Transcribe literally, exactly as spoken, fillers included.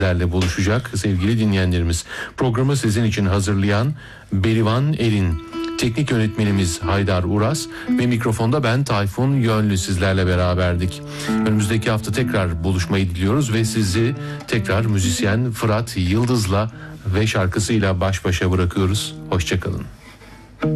sizlerle buluşacak sevgili dinleyenlerimiz. Programı sizin için hazırlayan Berivan Erin, teknik yönetmenimiz Haydar Uras ve mikrofonda ben Tayfun Yönlü sizlerle beraberdik. Önümüzdeki hafta tekrar buluşmayı diliyoruz ve sizi tekrar müzisyen Fırat Yıldız'la ve şarkısıyla baş başa bırakıyoruz. Hoşçakalın.